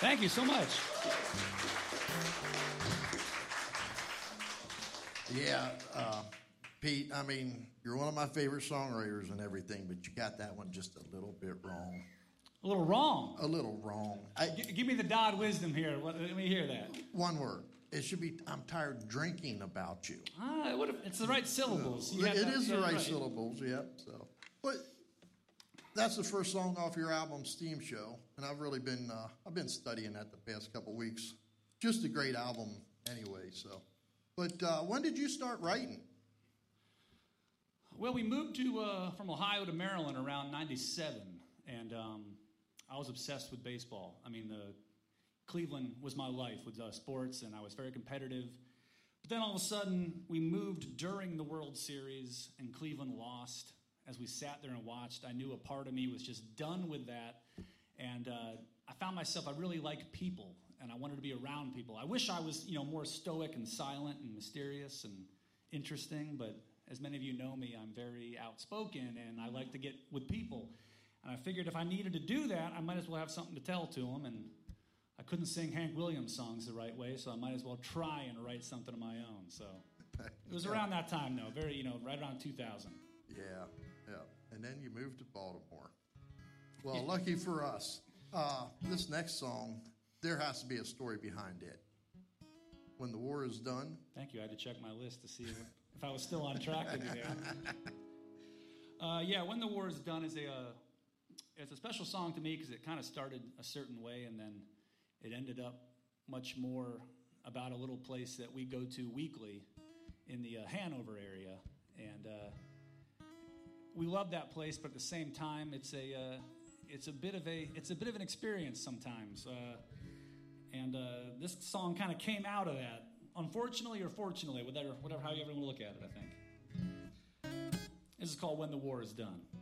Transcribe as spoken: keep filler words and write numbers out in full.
Thank you so much. Yeah, uh, Pete, I mean, you're one of my favorite songwriters and everything, but you got that one just a little bit wrong. A little wrong. A little wrong. I, G- give me the Dodd wisdom here. Let, let me hear that. One word. It should be, I'm tired drinking about you. Ah, it would've- it's the right syllables. You It have that- is you the have it right syllables, yep. So, but that's the first song off your album, Steam Show, and I've really been uh, I've been studying that the past couple weeks. Just a great album, anyway. So, but uh, when did you start writing? Well, we moved to uh, from Ohio to Maryland around ninety-seven, and um, I was obsessed with baseball. I mean, the Cleveland was my life with uh, sports, and I was very competitive. But then all of a sudden, we moved during the World Series, and Cleveland lost. As we sat there and watched, I knew a part of me was just done with that. And uh, I found myself, I really like people, and I wanted to be around people. I wish I was, you know, more stoic and silent and mysterious and interesting, but as many of you know me, I'm very outspoken, and I like to get with people. And I figured if I needed to do that, I might as well have something to tell to them, and I couldn't sing Hank Williams songs the right way, so I might as well try and write something of my own. So it was around that time, though, very, you know, right around two thousand. Yeah, yeah. And then you moved to Baltimore. Well, lucky for us. Uh, this next song, there has to be a story behind it. When the War Is Done. Thank you. I had to check my list to see if, if I was still on track with you there. Uh, yeah, When the War Is Done is a uh, it's a special song to me because it kind of started a certain way, and then it ended up much more about a little place that we go to weekly in the uh, Hanover area, and uh, we love that place. But at the same time, it's a uh, it's a bit of a it's a bit of an experience sometimes. Uh, And uh, this song kind of came out of that, unfortunately or fortunately, whatever, whatever, however you want to look at it, I think. This is called When the War Is Done.